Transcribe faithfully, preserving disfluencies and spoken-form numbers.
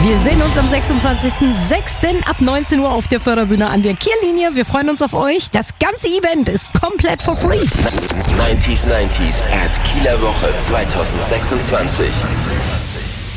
Wir sehen uns am sechsundzwanzigsten sechsten ab neunzehn Uhr auf der Förderbühne an der Kiellinie. Wir freuen uns auf euch. Das ganze Event ist komplett for free. neunzig neunzig at Kieler Woche zwanzig sechsundzwanzig.